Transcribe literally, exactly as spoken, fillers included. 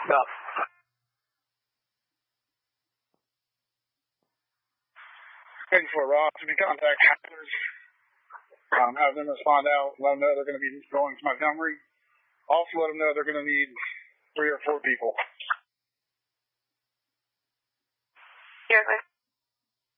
Stop. ten four Ross, if you contact Hackers, um, have them respond out, let them know they're going to be going to Montgomery. Also let them know they're going to need three or four people.